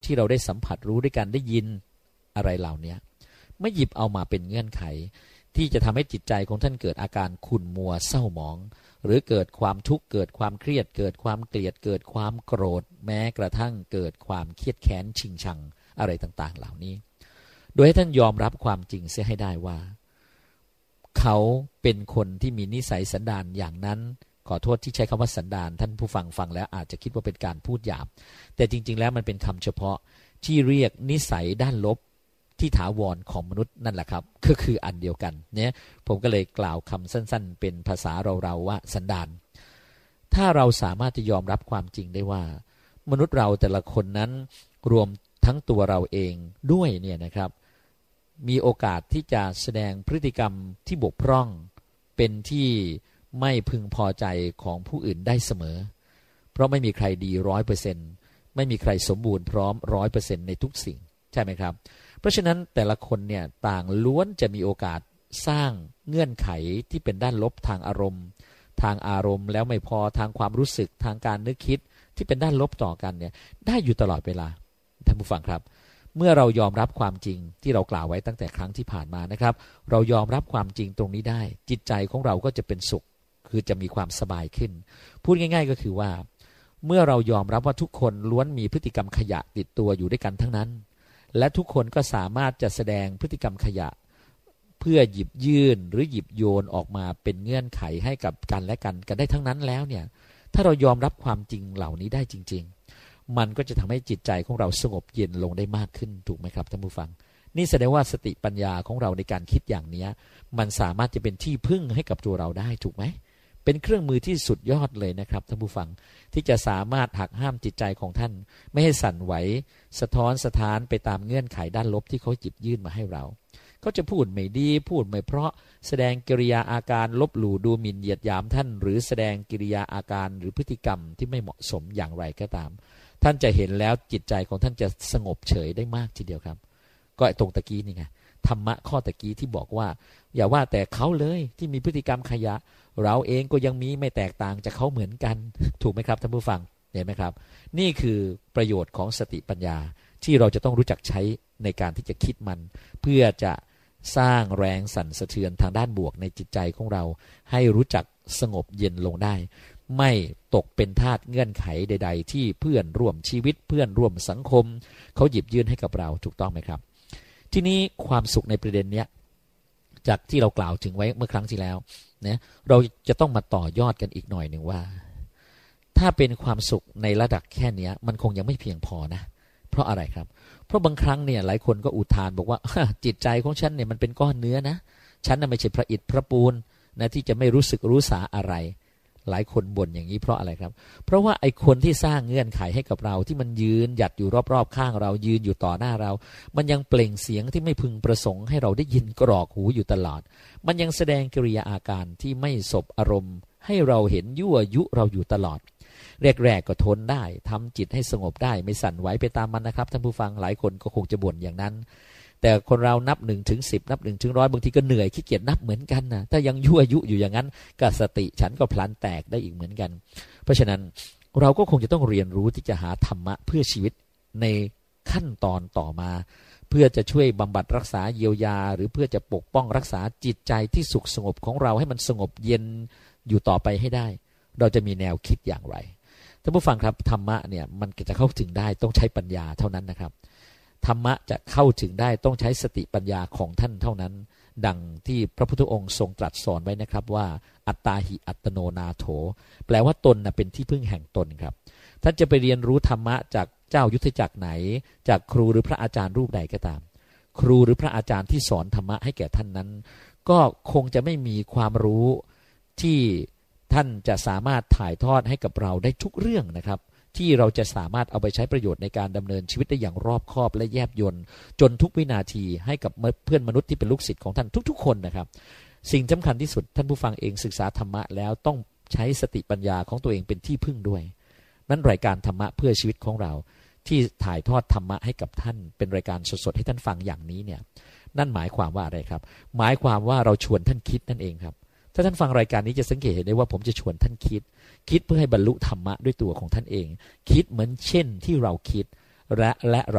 ที่เราได้สัมผัสรู้ด้วยการได้ยินอะไรเหล่านี้ไม่หยิบเอามาเป็นเงื่อนไขที่จะทำให้จิตใจของท่านเกิดอาการขุ่นมัวเศร้าหมองหรือเกิดความทุกข์เกิดความเครียดเกิดความเกลียดเกิดความโกรธแม้กระทั่งเกิดความเครียดแค้นชิงชังอะไรต่างๆเหล่านี้โดยให้ท่านยอมรับความจริงเสียให้ได้ว่าเขาเป็นคนที่มีนิสัยสันดานอย่างนั้นขอโทษที่ใช้คำว่าสันดานท่านผู้ฟังฟังแล้วอาจจะคิดว่าเป็นการพูดหยาบแต่จริงๆแล้วมันเป็นคำเฉพาะที่เรียกนิสัยด้านลบที่ถาวรของมนุษย์นั่นแหละครับก็คืออันเดียวกันเนี่ยผมก็เลยกล่าวคำสั้นๆเป็นภาษาเราๆว่าสันดานถ้าเราสามารถจะยอมรับความจริงได้ว่ามนุษย์เราแต่ละคนนั้นรวมทั้งตัวเราเองด้วยเนี่ยนะครับมีโอกาสที่จะแสดงพฤติกรรมที่บกพร่องเป็นที่ไม่พึงพอใจของผู้อื่นได้เสมอเพราะไม่มีใครดี 100% ไม่มีใครสมบูรณ์พร้อม 100% ในทุกสิ่งใช่ไหมครับเพราะฉะนั้นแต่ละคนเนี่ยต่างล้วนจะมีโอกาสสร้างเงื่อนไขที่เป็นด้านลบทางอารมณ์แล้วไม่พอทางความรู้สึกทางการนึกคิดที่เป็นด้านลบต่อกันเนี่ยได้อยู่ตลอดเวลาท่านผู้ฟังครับเมื่อเรายอมรับความจริงที่เรากล่าวไว้ตั้งแต่ครั้งที่ผ่านมานะครับเรายอมรับความจริงตรงนี้ได้จิตใจของเราก็จะเป็นสุขคือจะมีความสบายขึ้นพูดง่ายๆก็คือว่าเมื่อเรายอมรับว่าทุกคนล้วนมีพฤติกรรมขยะติดตัวอยู่ด้วยกันทั้งนั้นและทุกคนก็สามารถจะแสดงพฤติกรรมขยะเพื่อหยิบยื่นหรือหยิบโยนออกมาเป็นเงื่อนไขให้กับกันและกันได้ทั้งนั้นแล้วเนี่ยถ้าเรายอมรับความจริงเหล่านี้ได้จริงๆมันก็จะทำให้จิตใจของเราสงบเย็นลงได้มากขึ้นถูกไหมครับท่านผู้ฟังนี่แสดงว่าสติปัญญาของเราในการคิดอย่างนี้มันสามารถจะเป็นที่พึ่งให้กับตัวเราได้ถูกไหมเป็นเครื่องมือที่สุดยอดเลยนะครับท่านผู้ฟังที่จะสามารถหักห้ามจิตใจของท่านไม่ให้สั่นไหวสะท้อนสะท้านไปตามเงื่อนไขด้านลบที่เขาหยิบยื่นมาให้เราเขาจะพูดไม่ดีพูดไม่เพราะแสดงกิริยาอาการลบหลู่ดูหมิ่นเหยียดหยามท่านหรือแสดงกิริยาอาการหรือพฤติกรรมที่ไม่เหมาะสมอย่างไรก็ตามท่านจะเห็นแล้วจิตใจของท่านจะสงบเฉยได้มากทีเดียวครับก็ตรงตะกี้นี่ไงธรรมะข้อตะกี้ที่บอกว่าอย่าว่าแต่เขาเลยที่มีพฤติกรรมขยะเราเองก็ยังมีไม่แตกต่างจากเขาเหมือนกันถูกไหมครับท่านผู้ฟังเห็นไหมครับนี่คือประโยชน์ของสติปัญญาที่เราจะต้องรู้จักใช้ในการที่จะคิดมันเพื่อจะสร้างแรงสั่นสะเทือนทางด้านบวกในจิตใจของเราให้รู้จักสงบเย็นลงได้ไม่ตกเป็นทาสเงื่อนไขใดๆที่เพื่อนร่วมชีวิตเพื่อนร่วมสังคมเขาหยิบยื่นให้กับเราถูกต้องไหมครับทีนี้ความสุขในประเด็นเนี้ยจากที่เรากล่าวถึงไว้เมื่อครั้งที่แล้วนะเราจะต้องมาต่อยอดกันอีกหน่อยหนึ่งว่าถ้าเป็นความสุขในระดับแค่นี้มันคงยังไม่เพียงพอนะเพราะอะไรครับเพราะบางครั้งเนี่ยหลายคนก็อุทานบอกว่าจิตใจของฉันเนี่ยมันเป็นก้อนเนื้อนะฉันน่ะไม่ใช่พระอิฐพระปูนนะที่จะไม่รู้สึกรู้สาอะไรหลายคนบ่นอย่างนี้เพราะอะไรครับเพราะว่าไอ้คนที่สร้างเงื่อนไขให้กับเราที่มันยืนหยัดอยู่รอบๆข้างเรายืนอยู่ต่อหน้าเรามันยังเปล่งเสียงที่ไม่พึงประสงค์ให้เราได้ยินกรอกหูอยู่ตลอดมันยังแสดงกิริยาอาการที่ไม่สบอารมณ์ให้เราเห็นยั่วยุเราอยู่ตลอดแรกๆก็ทนได้ทำจิตให้สงบได้ไม่สั่นไหวไปตามมันนะครับท่านผู้ฟังหลายคนก็คงจะบ่นอย่างนั้นแต่คนเรานับ1 ถึง 10นับ1 ถึง 100บางทีก็เหนื่อยขี้เกียจนับเหมือนกันนะถ้ายังยั่วยุอยู่อย่างนั้นก็สติฉันก็พลันแตกได้อีกเหมือนกันเพราะฉะนั้นเราก็คงจะต้องเรียนรู้ที่จะหาธรรมะเพื่อชีวิตในขั้นตอนต่อมาเพื่อจะช่วยบำบัดรักษาเยียวยาหรือเพื่อจะปกป้องรักษาจิตใจที่สุขสงบของเราให้มันสงบเย็นอยู่ต่อไปให้ได้เราจะมีแนวคิดอย่างไรท่านผู้ฟังครับธรรมะเนี่ยมันจะเข้าถึงได้ต้องใช้ปัญญาเท่านั้นนะครับธรรมะจะเข้าถึงได้ต้องใช้สติปัญญาของท่านเท่านั้นดังที่พระพุทธองค์ทรงตรัสสอนไว้นะครับว่าอัตตาหิอัตโนนาโถแปลว่าตนเป็นที่พึ่งแห่งตนครับท่านจะไปเรียนรู้ธรรมะจากเจ้ายุทธจักรไหนจากครูหรือพระอาจารย์รูปใดก็ตามครูหรือพระอาจารย์ที่สอนธรรมะให้แก่ท่านนั้นก็คงจะไม่มีความรู้ที่ท่านจะสามารถถ่ายทอดให้กับเราได้ทุกเรื่องนะครับที่เราจะสามารถเอาไปใช้ประโยชน์ในการดำเนินชีวิตได้อย่างรอบคอบและแยบยลจนทุกวินาทีให้กับเพื่อนมนุษย์ที่เป็นลูกศิษย์ของท่านทุกๆคนนะครับสิ่งสำคัญที่สุดท่านผู้ฟังเองศึกษาธรรมะแล้วต้องใช้สติปัญญาของตัวเองเป็นที่พึ่งด้วยนั้นรายการธรรมะเพื่อชีวิตของเราที่ถ่ายทอดธรรมะให้กับท่านเป็นรายการสดๆให้ท่านฟังอย่างนี้เนี่ยนั่นหมายความว่าอะไรครับหมายความว่าเราชวนท่านคิดนั่นเองครับถ้าท่านฟังรายการนี้จะสังเกตเห็นได้ว่าผมจะชวนท่านคิดเพื่อให้บรรลุธรรมะด้วยตัวของท่านเองคิดเหมือนเช่นที่เราคิดและ